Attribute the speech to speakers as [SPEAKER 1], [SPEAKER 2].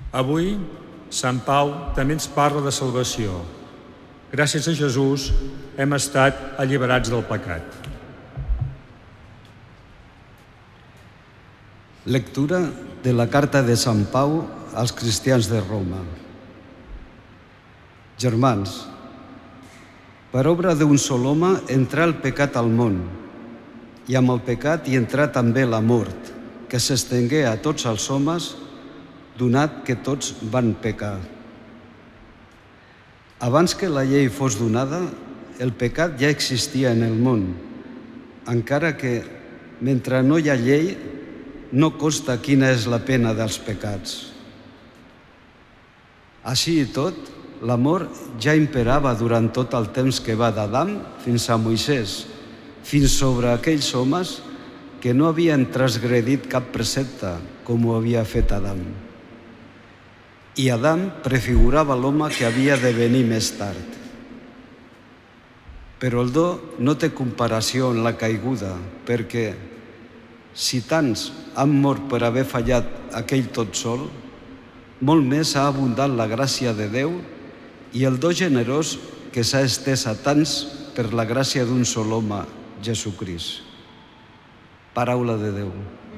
[SPEAKER 1] Avui, Sant Pau també ens parla de salvació. Gràcies a Jesús hem estat alliberats del pecat.
[SPEAKER 2] Lectura de la carta de Sant Pau als cristians de Roma. Germans, per obra d'un sol home entrà el pecat al món, i amb el pecat hi entrà també la mort, que s'estengué a tots els homes, donat que tots van pecar. Abans que la llei fos donada, el pecat ja existia en el món, encara que, mentre no hi ha llei, no consta quina és la pena dels pecats. Així i tot, l'amor ja imperava durant tot el temps que va d'Adam fins a Moisès, fins sobre aquells homes que no havien transgredit cap precepte, com ho havia fet Adam. I Adam prefigurava l'home que havia de venir més tard. Però el do no té comparació en la caiguda, perquè si tants han mort per haver fallat aquell tot sol, molt més ha abundat la gràcia de Déu i el do generós que s'ha estès a tants per la gràcia d'un sol home, Jesucrist. Paraula de Déu.